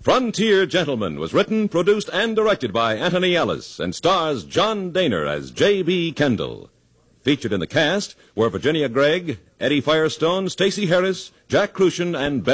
Frontier Gentleman was written, produced, and directed by Anthony Ellis and stars John Daner as J.B. Kendall. Featured in the cast were Virginia Gregg, Eddie Firestone, Stacey Harris, Jack Crucian, and Ben